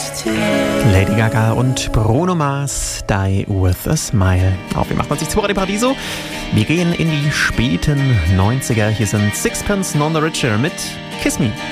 Lady Gaga und Bruno Mars, Die With A Smile. Auf wie macht man sich zu Radio Paradiso? Wir gehen in die späten 90er. Hier sind Sixpence None the Richer mit Kiss Me.